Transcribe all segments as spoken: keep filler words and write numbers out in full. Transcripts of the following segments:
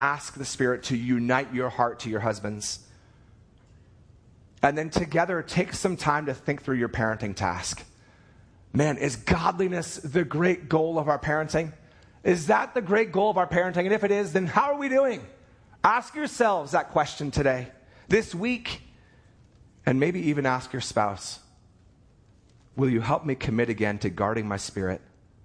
ask the Spirit to unite your heart to your husbands. And then together, take some time to think through your parenting task. Man, is godliness the great goal of our parenting? Is that the great goal of our parenting? And if it is, then how are we doing? Ask yourselves that question today, this week, and maybe even ask your spouse, will you help me commit again to guarding my spirit,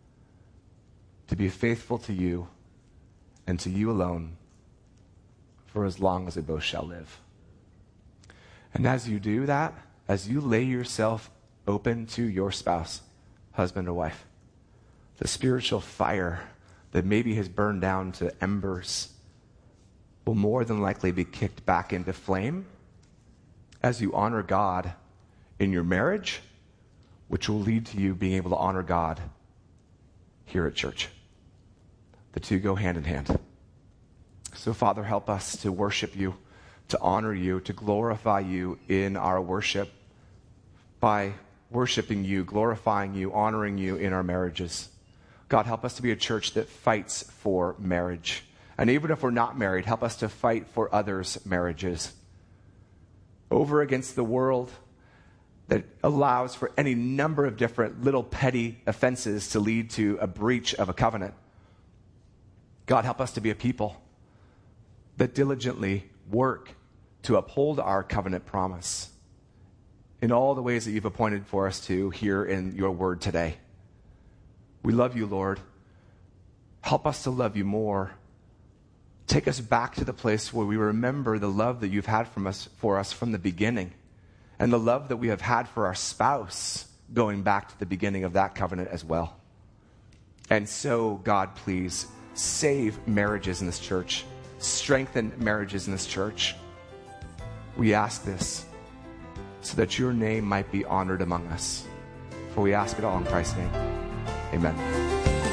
to be faithful to you and to you alone for as long as we both shall live? And as you do that, as you lay yourself open to your spouse, husband or wife, the spiritual fire that maybe has burned down to embers will more than likely be kicked back into flame as you honor God in your marriage, which will lead to you being able to honor God here at church. The two go hand in hand. So, Father, help us to worship you, to honor you, to glorify you in our worship by worshiping you, glorifying you, honoring you in our marriages. God, help us to be a church that fights for marriage. And even if we're not married, help us to fight for others' marriages. Over against the world that allows for any number of different little petty offenses to lead to a breach of a covenant. God, help us to be a people that diligently work to uphold our covenant promise in all the ways that you've appointed for us to here in your word today. We love you, Lord. Help us to love you more. Take us back to the place where we remember the love that you've had from us, for us from the beginning, and the love that we have had for our spouse going back to the beginning of that covenant as well. And so, God, please save marriages in this church. Strengthen marriages in this church. We ask this so that your name might be honored among us. For we ask it all in Christ's name. Amen.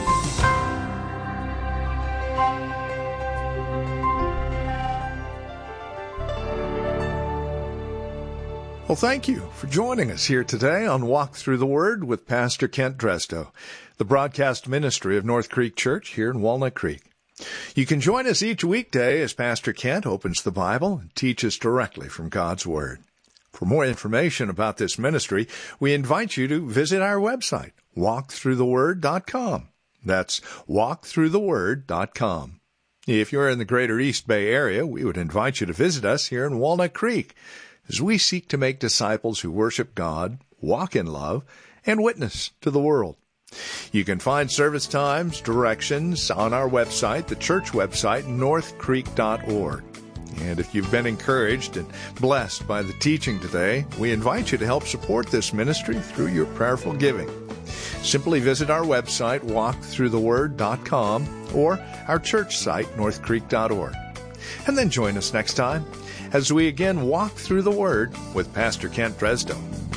Well, thank you for joining us here today on Walk Through the Word with Pastor Kent Drezdo, the broadcast ministry of North Creek Church here in Walnut Creek. You can join us each weekday as Pastor Kent opens the Bible and teaches directly from God's Word. For more information about this ministry, we invite you to visit our website, walk through the word dot com. That's walk through the word dot com. If you're in the greater East Bay area, we would invite you to visit us here in Walnut Creek as we seek to make disciples who worship God, walk in love, and witness to the world. You can find service times, directions on our website, the church website, north creek dot org. And if you've been encouraged and blessed by the teaching today, we invite you to help support this ministry through your prayerful giving. Simply visit our website, walk through the word dot com, or our church site, north creek dot org. And then join us next time as we again walk through the Word with Pastor Kent Drezdo.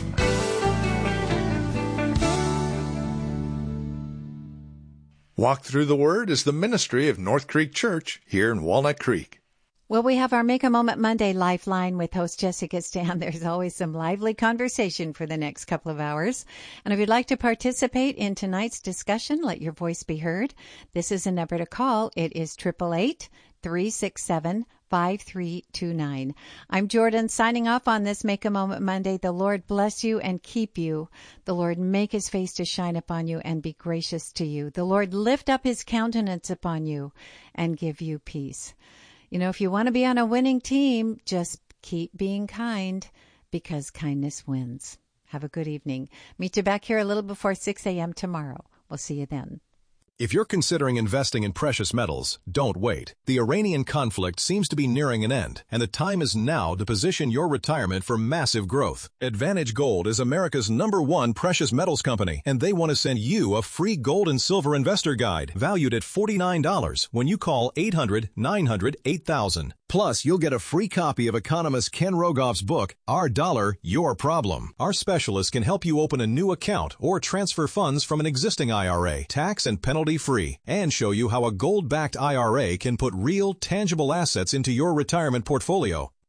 Walk Through the Word is the ministry of North Creek Church here in Walnut Creek. Well, we have our Make a Moment Monday Lifeline with host Jessica Stan. There's always some lively conversation for the next couple of hours. And if you'd like to participate in tonight's discussion, let your voice be heard. This is a number to call. It is eight eight eight, three six seven, five three two nine. I'm Jordan signing off on this Make a Moment Monday. The Lord bless you and keep you. The Lord make his face to shine upon you and be gracious to you. The Lord lift up his countenance upon you and give you peace. You know, if you want to be on a winning team, just keep being kind because kindness wins. Have a good evening. Meet you back here a little before six a.m. tomorrow. We'll see you then. If you're considering investing in precious metals, don't wait. The Iranian conflict seems to be nearing an end, and the time is now to position your retirement for massive growth. Advantage Gold is America's number one precious metals company, and they want to send you a free gold and silver investor guide valued at forty-nine dollars when you call eight hundred, nine hundred, eight thousand. Plus, you'll get a free copy of economist Ken Rogoff's book, Our Dollar, Your Problem. Our specialists can help you open a new account or transfer funds from an existing I R A, tax and penalty free, and show you how a gold-backed I R A can put real, tangible assets into your retirement portfolio.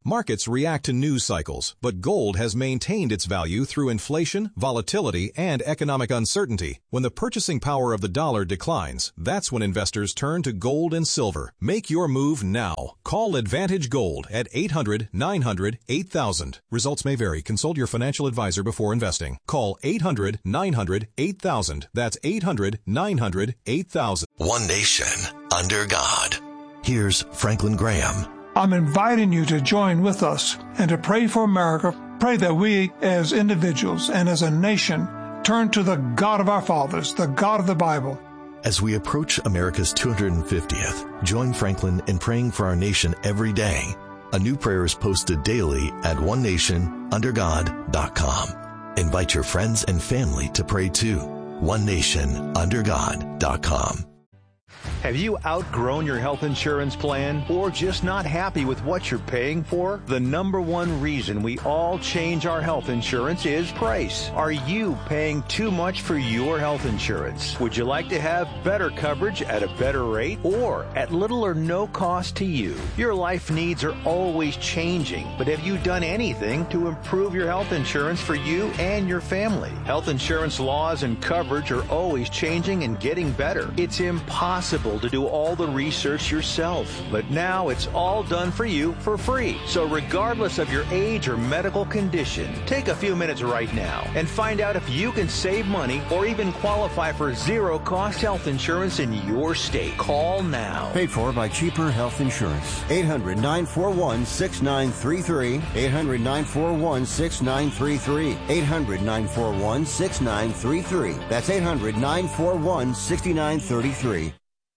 Markets react to news cycles, but gold has maintained its value through inflation, volatility, and economic uncertainty. When the purchasing power of the dollar declines, that's when investors turn to gold and silver. Make your move now. Call Advantage Gold at eight hundred, nine hundred, eight thousand. Results may vary. Consult your financial advisor before investing. Call eight hundred, nine hundred, eight thousand. That's eight hundred, nine hundred, eight thousand. One nation under God. Here's Franklin Graham. I'm inviting you to join with us and to pray for America. Pray that we as individuals and as a nation turn to the God of our fathers, the God of the Bible. As we approach America's two hundred fiftieth, join Franklin in praying for our nation every day. A new prayer is posted daily at one nation under god dot com. Invite your friends and family to pray too. one nation under god dot com. Have you outgrown your health insurance plan or just not happy with what you're paying for? The number one reason we all change our health insurance is price. Are you paying too much for your health insurance? Would you like to have better coverage at a better rate or at little or no cost to you? Your life needs are always changing, but have you done anything to improve your health insurance for you and your family? Health insurance laws and coverage are always changing and getting better. It's impossible to do all the research yourself, but now it's all done for you for free. So regardless of your age or medical condition, take a few minutes right now and find out if you can save money or even qualify for zero-cost health insurance in your state. Call now. Paid for by Cheaper Health Insurance. eight hundred, nine four one, six nine three three. eight hundred, nine four one, six nine three three. eight hundred, nine four one, six nine three three. That's eight hundred, nine four one, six nine three three.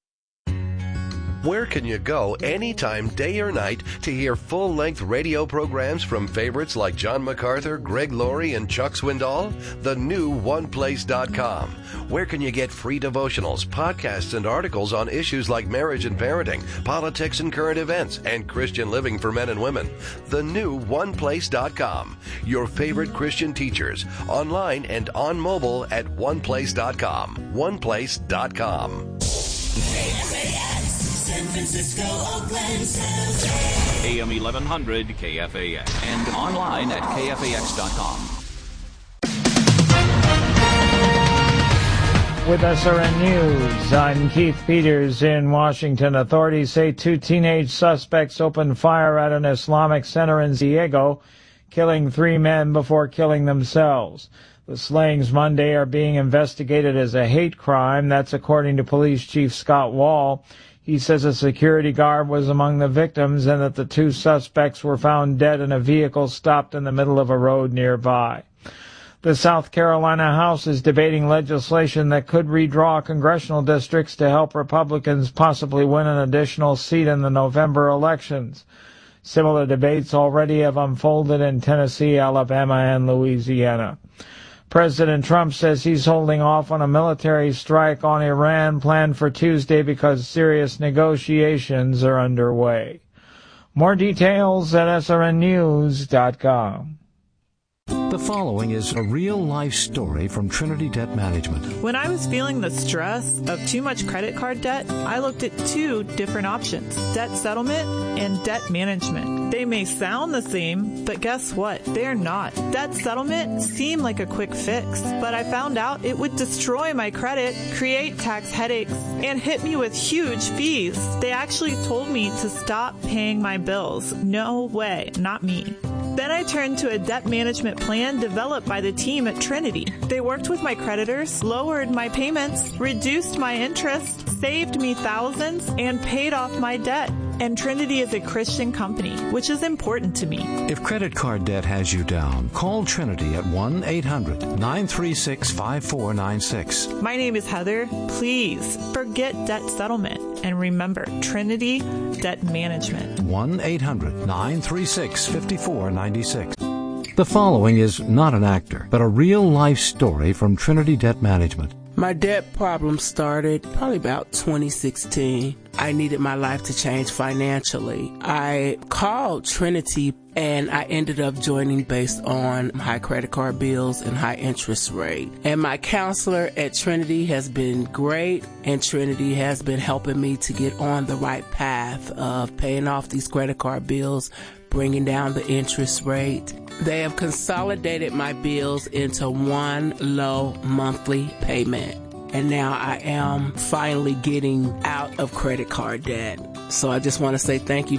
Where can you go anytime, day or night, to hear full-length radio programs from favorites like John MacArthur, Greg Laurie, and Chuck Swindoll? The new one place dot com. Where can you get free devotionals, podcasts, and articles on issues like marriage and parenting, politics and current events, and Christian living for men and women? The new one place dot com. Your favorite Christian teachers, online and on mobile at one place dot com. one place dot com. San Francisco, Oakland, A M eleven hundred K F A X and online at K F A X dot com. With S R N News, I'm Keith Peters in Washington. Authorities say two teenage suspects opened fire at an Islamic center in San Diego, killing three men before killing themselves. The slayings Monday are being investigated as a hate crime. That's according to Police Chief Scott Wall. He says a security guard was among the victims and that the two suspects were found dead in a vehicle stopped in the middle of a road nearby. The South Carolina House is debating legislation that could redraw congressional districts to help Republicans possibly win an additional seat in the November elections. Similar debates already have unfolded in Tennessee, Alabama, and Louisiana. President Trump says he's holding off on a military strike on Iran planned for Tuesday because serious negotiations are underway. More details at S R N news dot com. The following is a real-life story from Trinity Debt Management. When I was feeling the stress of too much credit card debt, I looked at two different options, debt settlement and debt management. They may sound the same, but guess what? They're not. Debt settlement seemed like a quick fix, but I found out it would destroy my credit, create tax headaches, and hit me with huge fees. They actually told me to stop paying my bills. No way, not me. Then I turned to a debt management plan developed by the team at Trinity. They worked with my creditors, lowered my payments, reduced my interest, saved me thousands, and paid off my debt. And Trinity is a Christian company, which is important to me. If credit card debt has you down, call Trinity at one eight hundred, nine three six, five four nine six. My name is Heather. Please forget debt settlement and remember Trinity Debt Management. one eight hundred, nine three six, five four nine six. The following is not an actor, but a real-life story from Trinity Debt Management. My debt problem started probably about twenty sixteen. I needed my life to change financially. I called Trinity and I ended up joining based on high credit card bills and high interest rate. And my counselor at Trinity has been great, and Trinity has been helping me to get on the right path of paying off these credit card bills, bringing down the interest rate. They have consolidated my bills into one low monthly payment. And now I am finally getting out of credit card debt. So I just want to say thank you